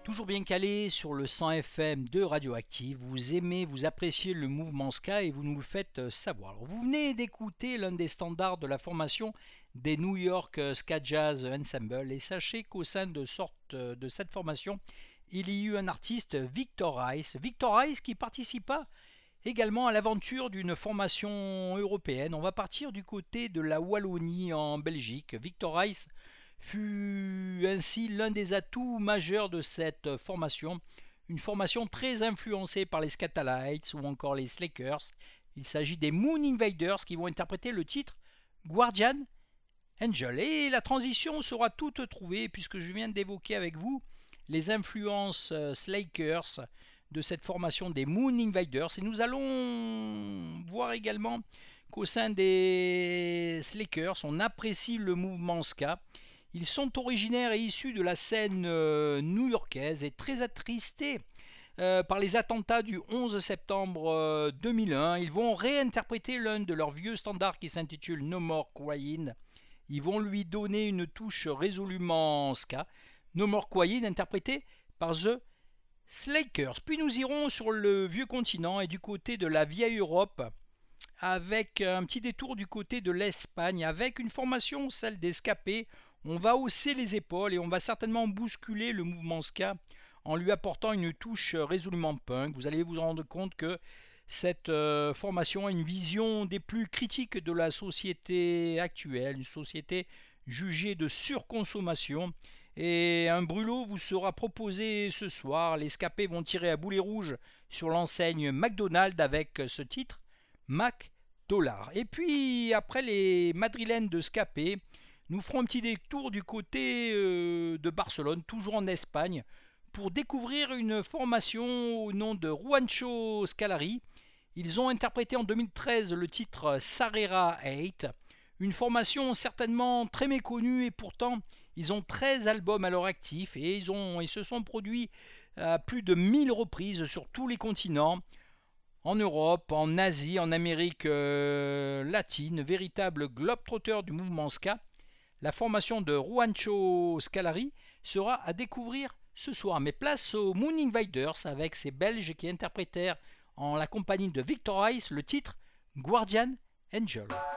Toujours bien calé sur le 100 FM de Radioactive, vous aimez, vous appréciez le mouvement ska et vous nous le faites savoir. Alors, vous venez d'écouter l'un des standards de la formation des New York Ska Jazz Ensemble et sachez qu'au sein de cette formation, il y eut un artiste, Victor Rice. Victor Rice qui participa également à l'aventure d'une formation européenne. On va partir du côté de la Wallonie en Belgique. Victor Rice fut ainsi l'un des atouts majeurs de cette formation, une formation très influencée par les Skatalites ou encore les Slakers. Il s'agit des Moon Invaders qui vont interpréter le titre Guardian Angel. Et la transition sera toute trouvée puisque je viens d'évoquer avec vous les influences Slakers de cette formation des Moon Invaders. Et nous allons voir également qu'au sein des Slakers, on apprécie le mouvement ska. Ils sont originaires et issus de la scène new-yorkaise et très attristés par les attentats du 11 septembre 2001. Ils vont réinterpréter l'un de leurs vieux standards qui s'intitule No More Crying. Ils vont lui donner une touche résolument ska. No More Crying interprété par The Slakers. Puis nous irons sur le vieux continent et du côté de la vieille Europe avec un petit détour du côté de l'Espagne avec une formation, celle des Scapés. On va hausser les épaules et on va certainement bousculer le mouvement ska en lui apportant une touche résolument punk. Vous allez vous rendre compte que cette formation a une vision des plus critiques de la société actuelle, une société jugée de surconsommation. Et un brûlot vous sera proposé ce soir. Les Scapés vont tirer à boulet rouge sur l'enseigne McDonald's avec ce titre, Mac Dollar. Et puis après les madrilènes de Scapé, nous ferons un petit détour du côté de Barcelone, toujours en Espagne, pour découvrir une formation au nom de Juancho Scalari. Ils ont interprété en 2013 le titre Sarera 8, une formation certainement très méconnue et pourtant ils ont 13 albums à leur actif et ils se sont produits à plus de 1000 reprises sur tous les continents. En Europe, en Asie, en Amérique latine, véritable globetrotter du mouvement ska. La formation de Juancho Scalari sera à découvrir ce soir. Mais place aux Moon Invaders avec ces Belges qui interprétèrent en la compagnie de Victor Rice le titre Guardian Angel.